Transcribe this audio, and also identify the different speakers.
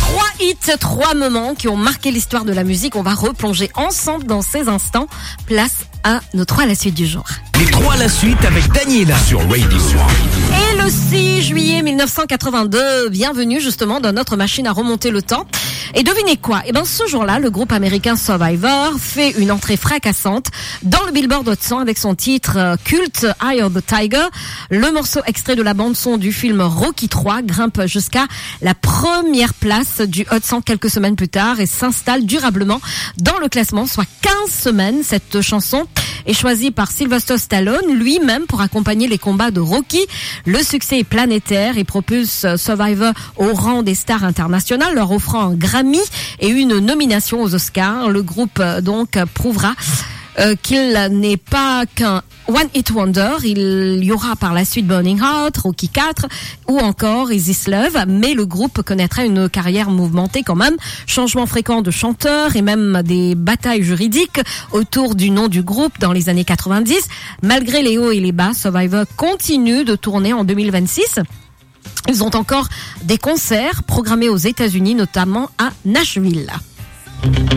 Speaker 1: 3 moments qui ont marqué l'histoire de la musique. On va replonger ensemble dans ces instants. Place à nos 3 à la suite du jour.
Speaker 2: Les 3 à la suite avec Daniela sur Radio.
Speaker 1: Et le 6 juillet 1982, bienvenue justement dans notre machine à remonter le temps. Et devinez quoi? Ce jour-là, le groupe américain Survivor fait une entrée fracassante dans le Billboard Hot 100 avec son titre culte Eye of the Tiger. Le morceau extrait de la bande-son du film Rocky 3 grimpe jusqu'à la première place du Hot 100 quelques semaines plus tard et s'installe durablement dans le classement, soit 15 semaines. Cette chanson est choisie par Sylvester Stallone lui-même pour accompagner les combats de Rocky. Le succès est planétaire et propulse Survivor au rang des stars internationales, leur offrant un Grammy et une nomination aux Oscars. Le groupe donc prouvera qu'il n'est pas qu'un One Hit Wonder. Il y aura par la suite Burning Heart, Rocky 4 ou encore Is This Love, mais le groupe connaîtra une carrière mouvementée quand même. Changement fréquent de chanteurs et même des batailles juridiques autour du nom du groupe dans les années 90. Malgré les hauts et les bas, Survivor continue de tourner en 2026. Ils ont encore des concerts programmés aux États-Unis, notamment à Nashville.